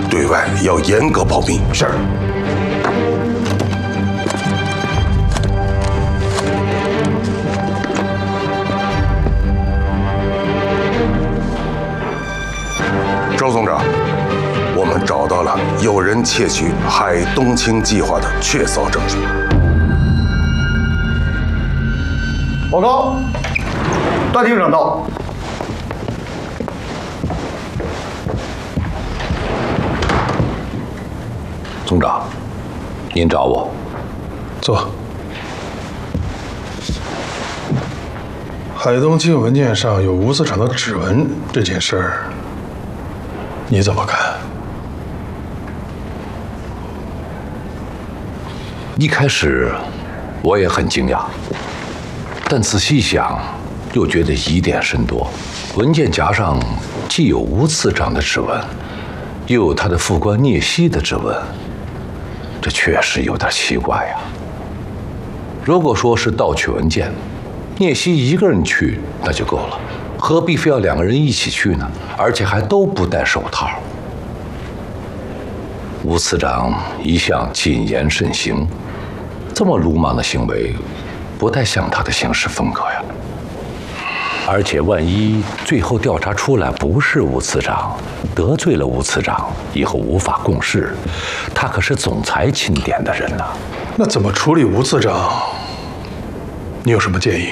对外要严格保密。 是。 周总长，我们找到了有人窃取海东青计划的确凿证据。 报告，段厅长到。 总长，您找我。 坐。海东青文件上有吴司长的指纹这件事儿，你怎么看？ 一开始我也很惊讶，但仔细想，又觉得疑点甚多。文件夹上既有吴次长的指纹，又有他的副官聂曦的指纹，这确实有点奇怪呀。如果说是盗取文件，聂曦一个人去那就够了，何必非要两个人一起去呢？而且还都不戴手套。吴次长一向谨言慎行，这么鲁莽的行为，不太像他的行事风格呀。而且万一最后调查出来不是吴次长，得罪了吴次长，以后无法共事，他可是总裁钦点的人呐。 那怎么处理吴次长？你有什么建议？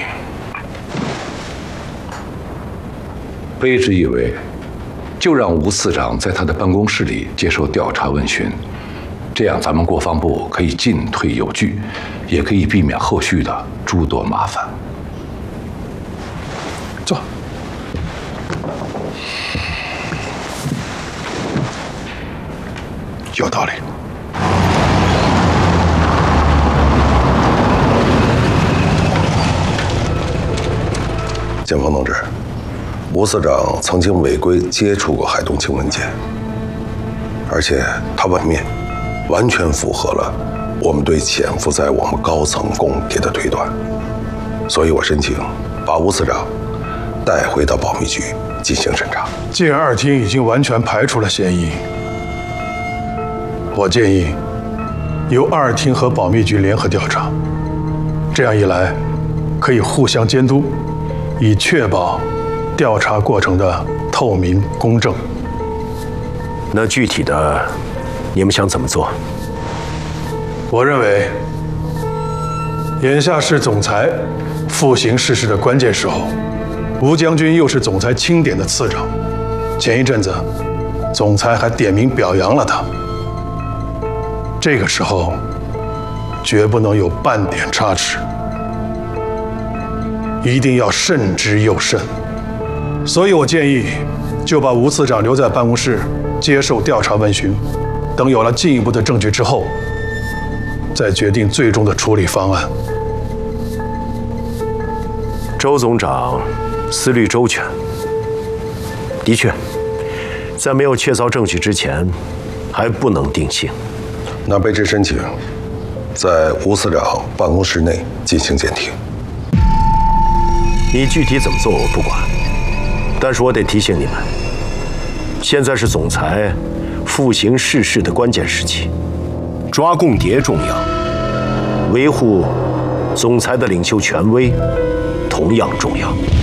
卑职以为，就让吴次长在他的办公室里接受调查问询，这样咱们国防部可以进退有据，也可以避免后续的诸多麻烦。 坐。有道理。 检方同志，吴司长曾经违规接触过海东青文件，而且他外面完全符合了我们对潜伏在我们高层共谍的推断，所以我申请把吴司长带回到保密局进行审查。 既然二厅已经完全排除了嫌疑，我建议由二厅和保密局联合调查，这样一来可以互相监督，以确保调查过程的透明公正。 那具体的，你们想怎么做？ 我认为，眼下是总裁复行世事的关键时候，吴将军又是总裁钦点的次长，前一阵子，总裁还点名表扬了他。这个时候，绝不能有半点差池，一定要慎之又慎。所以我建议，就把吴次长留在办公室接受调查问询，等有了进一步的证据之后，再决定最终的处理方案。 周总长思虑周全，的确，在没有确凿证据之前，还不能定性。 那卑职申请在吴司长办公室内进行监听。 你具体怎么做我不管，但是我得提醒你们，现在是总裁复行世事的关键时期，抓共谍重要，维护总裁的领袖权威同样重要。